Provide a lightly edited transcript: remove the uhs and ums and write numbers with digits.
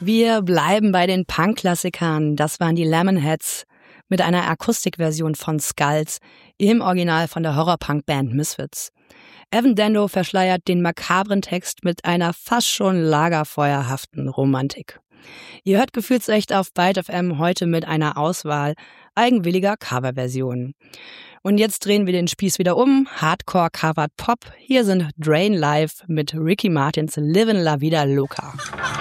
Wir bleiben bei den Punk-Klassikern. Das waren die Lemonheads mit einer Akustikversion von Skulls, im Original von der Horror-Punk-Band Misfits. Evan Dando verschleiert den makabren Text mit einer fast schon lagerfeuerhaften Romantik. Ihr hört Gefühlsecht auf Byte FM heute mit einer Auswahl eigenwilliger Coverversionen. Und jetzt drehen wir den Spieß wieder um. Hardcore covered Pop. Hier sind Drain Live mit Ricky Martins Livin' La Vida Loca.